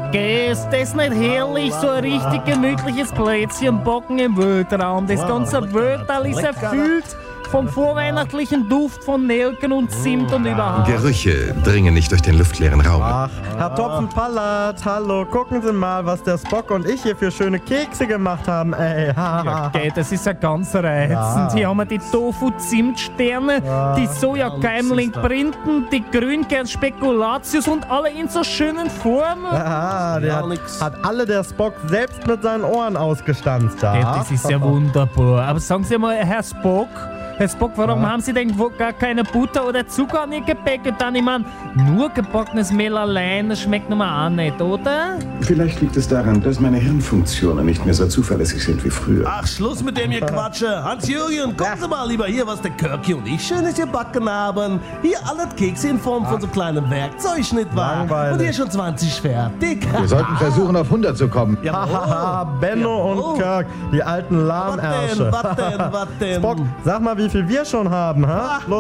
Geh, ist das nicht herrlich? So ein richtig gemütliches Plätzchen backen im Weltraum. Das ganze Weltall ist erfüllt vom vorweihnachtlichen Duft von Nelken und Zimt und überhaupt. Gerüche dringen nicht durch den luftleeren Raum. Ach, Herr Topfenpallat, hallo, gucken Sie mal, was der Spock und ich hier für schöne Kekse gemacht haben, ey. Ja, gell, das ist ja ganz reizend. Hier haben wir die Tofu-Zimtsterne, die Soja-Keimling-Printen, die Grünkern-Spekulatius und alle in so schönen Formen. Der hat alle der Spock selbst mit seinen Ohren ausgestanzt. Gell, das ist ja wunderbar. Aber sagen Sie mal, Herr Spock, warum haben Sie denn gar keine Butter oder Zucker an Ihr Gebäck getan? Ich meine, nur gebackenes Mehl allein, das schmeckt nun mal auch nicht, oder? Vielleicht liegt es daran, dass meine Hirnfunktionen nicht mehr so zuverlässig sind wie früher. Ach, Schluss mit dem Gequatsche. Hans-Jürgen, gucken Sie mal lieber hier, was der Kirki und ich Schönes gebacken haben. Hier alle Kekse in Form von so kleinem Werkzeug, nicht wahr? Langweilig. Und hier schon 20 fertig. Wir sollten versuchen, auf 100 zu kommen. Hahaha, Benno und Kirk, die alten Lahmärsche. Was denn? Spock, sag mal, wie viel wir schon haben, ha? Los.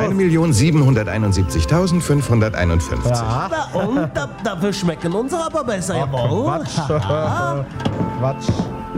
1.771.551. Ja. Na und? Dafür schmecken unsere aber besser, jawohl. Quatsch.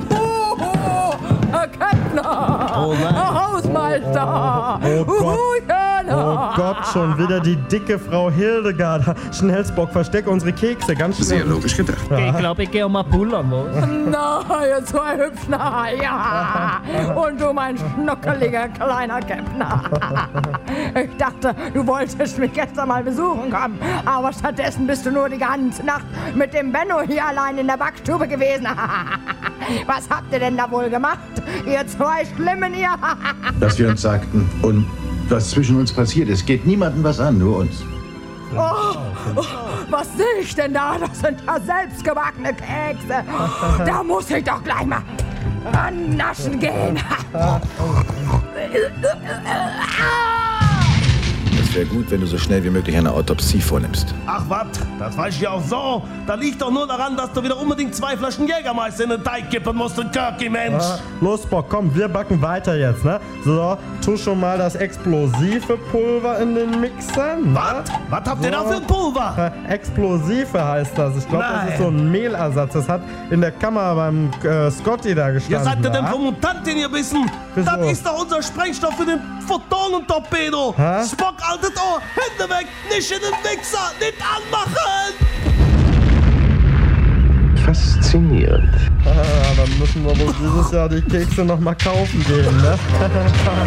Herr Käppner! Oh nein. Herr Hausmeister! Oh Gott. Hühner! Oh Gott, schon wieder die dicke Frau Hildegard. Schnell, Spock, versteck unsere Kekse, ganz schnell. Sehr logisch gedacht. Ich glaube, ich gehe mal pullern, was? Na, ihr zwei Hüpfner, ja! Und du, mein schnuckeliger kleiner Käppner! Ich dachte, du wolltest mich gestern mal besuchen kommen, aber stattdessen bist du nur die ganze Nacht mit dem Benno hier allein in der Backstube gewesen. Was habt ihr denn da wohl gemacht, ihr zwei Schlimmen, ihr? Dass wir uns sagten. Und was zwischen uns passiert ist, geht niemandem was an, nur uns. Oh, was sehe ich denn da? Das sind ja selbstgebackene Kekse. Da muss ich doch gleich mal annaschen gehen. Es wäre gut, wenn du so schnell wie möglich eine Autopsie vornimmst. Ach was, das weiß ich ja auch so. Da liegt doch nur daran, dass du wieder unbedingt 2 Flaschen Jägermeister in den Teig kippen musst, du Kirki, Mensch. Los, Spock, komm, wir backen weiter jetzt, ne? So, tu schon mal das explosive Pulver in den Mixer. Was? Was habt ihr da für ein Pulver? Explosive heißt das. Ich glaube, das ist so ein Mehlersatz. Das hat in der Kammer beim Scotty da gestanden. Ihr seid ihr denn wa? vom Mutanten gebissen? Wieso? Das ist doch unser Sprengstoff für den Photonentorpedo. Hä? Spock, altes Ohr, Hände weg, nicht in den Mixer, nicht anmachen! Faszinierend. Dann müssen wir wohl dieses Jahr die Kekse noch mal kaufen gehen, ne?